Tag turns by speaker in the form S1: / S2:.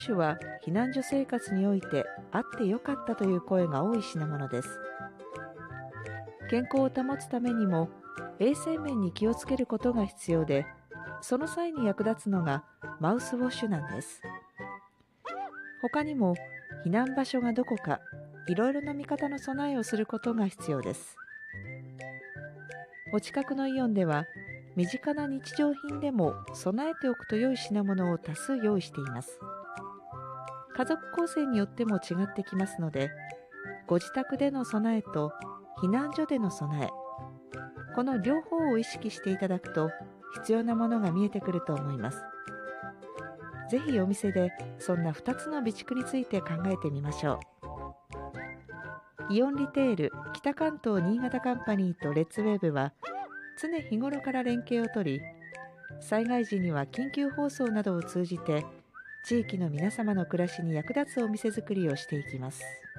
S1: 種は避難所生活においてあってよかったという声が多い品物です。健康を保つためにも衛生面に気をつけることが必要で、その際に役立つのがマウスウォッシュなんです。他にも避難場所がどこか、いろいろな見方の備えをすることが必要です。お近くのイオンでは身近な日常品でも備えておくと良い品物を多数用意しています。家族構成によっても違ってきますので、ご自宅での備えと避難所での備え、この両方を意識していただくと必要なものが見えてくると思います。ぜひお店でそんな2つの備蓄について考えてみましょう。イオンリテール北関東新潟カンパニーとレッツウェーブは常日頃から連携をとり、災害時には緊急放送などを通じて地域の皆様の暮らしに役立つお店づくりをしていきます。